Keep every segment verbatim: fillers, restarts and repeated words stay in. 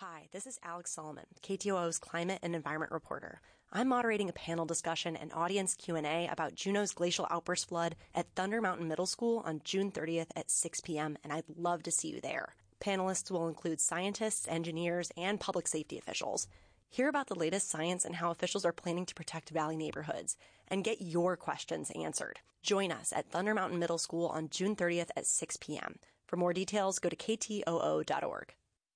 Hi, this is Alex Solomon, K T O O's climate and environment reporter. I'm moderating a panel discussion and audience Q and A about Juneau's glacial outburst flood at Thunder Mountain Middle School on June thirtieth at six p.m., and I'd love to see you there. Panelists will include scientists, engineers, and public safety officials. Hear about the latest science and how officials are planning to protect valley neighborhoods, and get your questions answered. Join us at Thunder Mountain Middle School on June thirtieth at six p.m. For more details, go to K T O O dot org.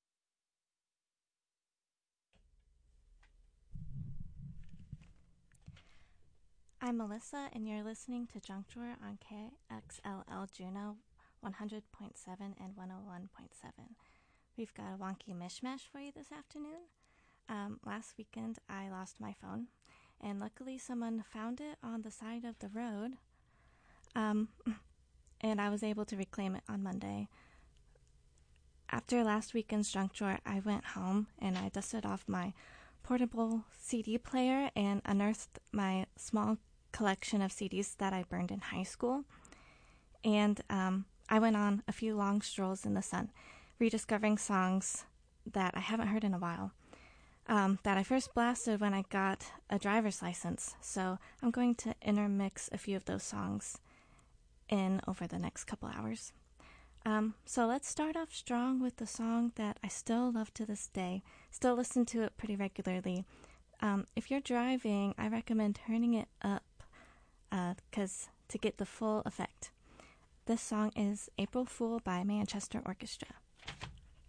I'm Melissa, and you're listening to Junk Drawer on K X L L Juneau one hundred point seven and one oh one point seven. We've got a wonky mishmash for you this afternoon. Um, last weekend, I lost my phone, and luckily someone found it on the side of the road, um, and I was able to reclaim it on Monday. After last weekend's Junk Drawer, I went home, and I dusted off my portable C D player and unearthed my small collection of C Ds that I burned in high school. And um, I went on a few long strolls in the sun, rediscovering songs that I haven't heard in a while, um, that I first blasted when I got a driver's license. So I'm going to intermix a few of those songs in over the next couple hours. Um, so let's start off strong with the song that I still love to this day, still listen to it pretty regularly. Um, if you're driving, I recommend turning it up because uh, to get the full effect. This song is April Fool by Manchester Orchestra.